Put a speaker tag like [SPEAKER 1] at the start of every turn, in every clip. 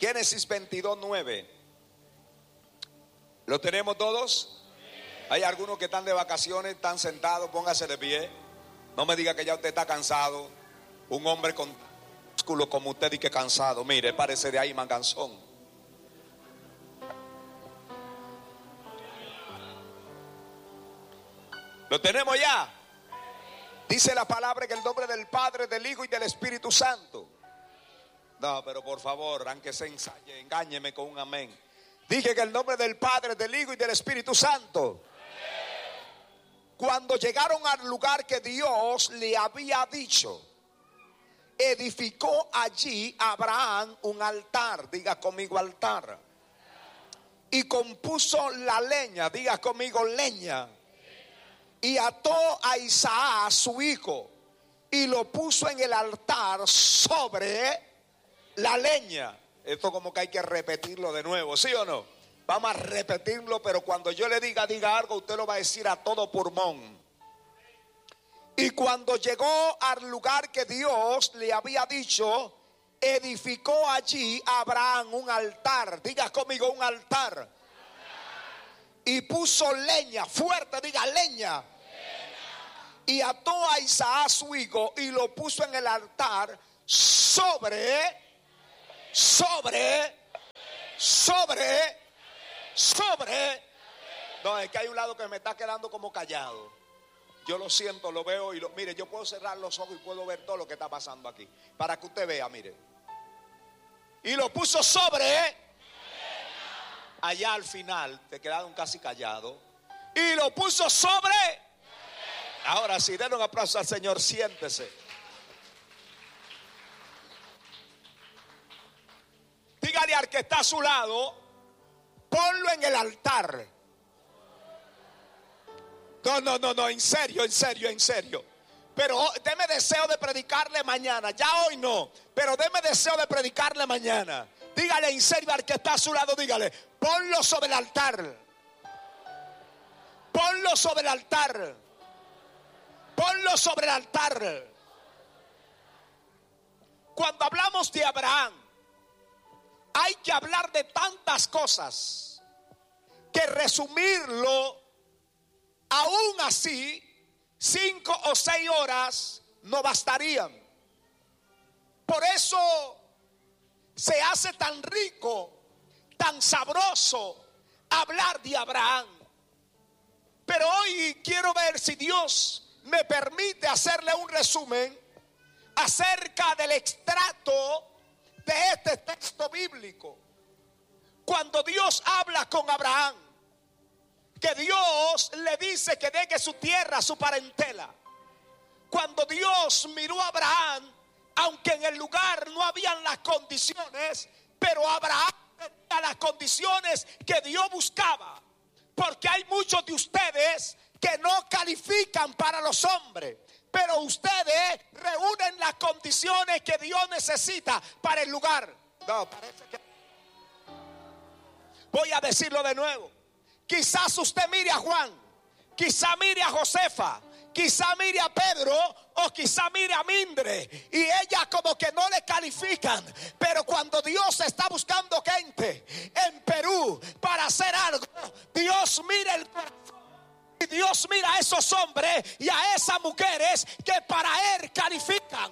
[SPEAKER 1] Génesis 22:9. ¿Lo tenemos todos? Hay algunos que están de vacaciones, están sentados, póngase de pie. No me diga que ya usted está cansado. Un hombre con músculo como usted y que cansado. Mire, parece de ahí manganzón. ¿Lo tenemos ya? Dice la palabra que el nombre del Padre, del Hijo y del Espíritu Santo. No, pero por favor, aunque se ensaye, engáñeme con un amén. Dije que el nombre del Padre, del Hijo y del Espíritu Santo. Cuando llegaron al lugar que Dios le había dicho, edificó allí Abraham un altar. Diga conmigo altar. Y compuso la leña. Diga conmigo leña. Y ató a Isaac su hijo y lo puso en el altar sobre la leña. Esto como que hay que repetirlo de nuevo, ¿sí o no? Vamos a repetirlo, pero cuando yo le diga algo, usted lo va a decir a todo pulmón. Y cuando llegó al lugar que Dios le había dicho, edificó allí Abraham un altar. Diga conmigo un altar. Y puso leña, fuerte, diga leña. Y ató a Isaac su hijo y lo puso en el altar sobre. No, es que hay un lado que me está quedando como callado. Yo lo siento, lo veo y mire, yo puedo cerrar los ojos y puedo ver todo lo que está pasando aquí. Para que usted vea, mire. Y lo puso sobre. Allá al final, te quedaron casi callado. Y lo puso sobre. Ahora sí, denle un aplauso al Señor, siéntese. Dígale al que está a su lado, ponlo en el altar. No, en serio. Pero deme deseo de predicarle mañana. Ya hoy no, pero deme deseo de predicarle mañana. Dígale en serio al que está a su lado, dígale, ponlo sobre el altar. Ponlo sobre el altar. Ponlo sobre el altar. Cuando hablamos de Abraham, hay que hablar de tantas cosas que resumirlo, aún así, 5 o 6 horas no bastarían. Por eso se hace tan rico, tan sabroso hablar de Abraham. Pero hoy quiero ver si Dios me permite hacerle un resumen acerca del extracto de este texto bíblico. Cuando Dios habla con Abraham, que Dios le dice que deje su tierra, su parentela. Cuando Dios miró a Abraham, aunque en el lugar no habían las condiciones, pero Abraham tenía las condiciones que Dios buscaba. Porque hay muchos de ustedes que no califican para los hombres, pero ustedes reúnen las condiciones que Dios necesita para el lugar. No, parece que... Voy a decirlo de nuevo. Quizás usted mire a Juan, quizá mire a Josefa, quizá mire a Pedro o quizá mire a Mindre y ella como que no le califican. Pero cuando Dios está buscando gente en Perú para hacer algo, Dios mira el corazón. Y Dios mira a esos hombres y a esas mujeres que para Él califican.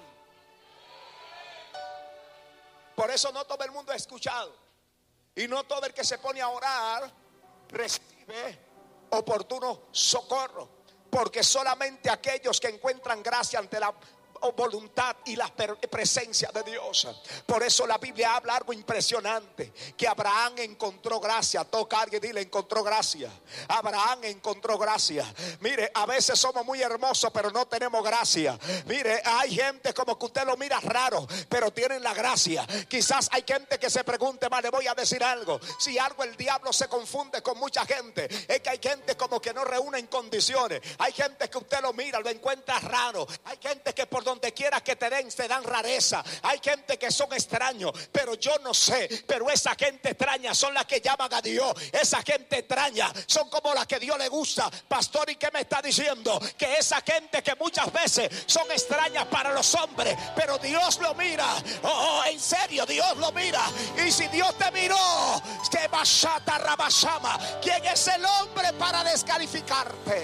[SPEAKER 1] Por eso no todo el mundo ha escuchado. Y no todo el que se pone a orar recibe oportuno socorro. Porque solamente aquellos que encuentran gracia ante la voluntad y la presencia de Dios. Por eso la Biblia habla algo impresionante, que Abraham encontró gracia. Toca a alguien y dile, encontró gracia. Abraham encontró gracia. Mire, a veces somos muy hermosos pero no tenemos gracia. Mire, hay gente como que usted lo mira raro pero tienen la gracia. Quizás hay gente que se pregunte, más le voy a decir algo, si algo el diablo se confunde con mucha gente, es que hay gente como que no reúnen condiciones. Hay gente que usted lo mira, lo encuentra raro. Hay gente que por donde quiera que te dan rareza. Hay gente que son extraños, pero yo no sé, pero esa gente extraña son las que llaman a Dios. Esa gente extraña son como las que Dios le gusta. Pastor, ¿y qué me está diciendo? Que esa gente que muchas veces son extrañas para los hombres, pero Dios lo mira. En serio, serio, Dios lo mira. Y si Dios te miró, que bashata rabashama, ¿quién es el hombre para descalificarte?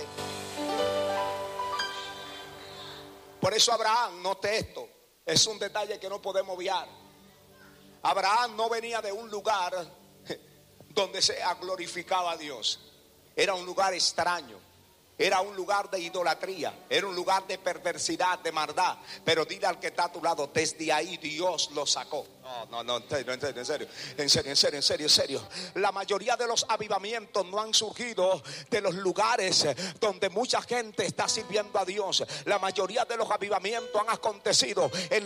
[SPEAKER 1] Por eso Abraham, note esto, es un detalle que no podemos obviar. Abraham no venía de un lugar donde se glorificaba a Dios. Era un lugar extraño. Era un lugar de idolatría, era un lugar de perversidad, de maldad. Pero dile al que está a tu lado, desde ahí Dios lo sacó. No, en serio. La mayoría de los avivamientos no han surgido de los lugares donde mucha gente está sirviendo a Dios. La mayoría de los avivamientos han acontecido en